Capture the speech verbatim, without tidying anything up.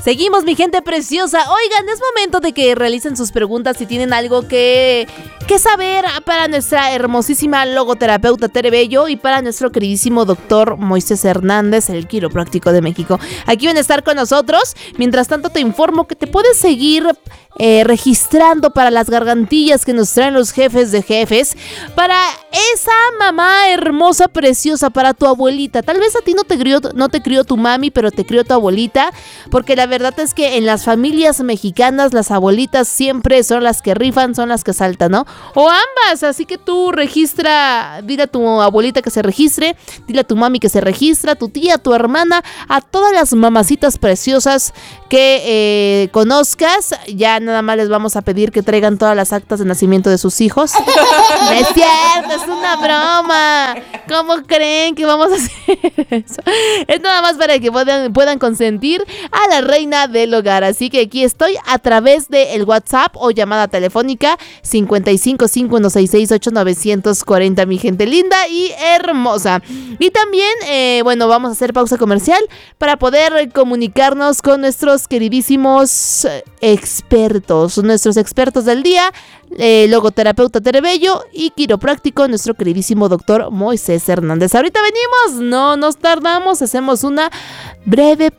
Seguimos, mi gente preciosa. Oigan, es momento de que realicen sus preguntas si tienen algo que, que saber para nuestra hermosísima logoterapeuta Tere Bello y para nuestro queridísimo doctor Moisés Hernández, el quiropráctico de México. Aquí van a estar con nosotros. Mientras tanto, te informo que te puedes seguir eh, registrando para las gargantillas que nos traen los jefes de jefes, para esa mamá hermosa, preciosa, para tu abuelita. Tal vez a ti no te crió, no te crió tu mami, pero te crió tu abuelita, porque la verdad es que en las familias mexicanas las abuelitas siempre son las que rifan, son las que saltan, ¿no? O ambas, así que tú registra, dile a tu abuelita que se registre, dile a tu mami que se registra, a tu tía, a tu hermana, a todas las mamacitas preciosas que eh, conozcas. Ya nada más les vamos a pedir que traigan todas las actas de nacimiento de sus hijos. No es cierto, es una broma. ¿Cómo creen que vamos a hacer eso? Es nada más para que puedan, puedan consentir a la reina del hogar. Así que aquí estoy a través del WhatsApp o llamada telefónica cincuenta y cinco, cincuenta y uno sesenta y seis, ocho novecientos cuarenta, mi gente linda y hermosa. Y también, eh, bueno, vamos a hacer pausa comercial para poder comunicarnos con nuestros queridísimos expertos, nuestros expertos del día, eh, logoterapeuta Tere Bello y quiropráctico, nuestro queridísimo doctor Moisés Hernández. Ahorita venimos, no nos tardamos, hacemos una breve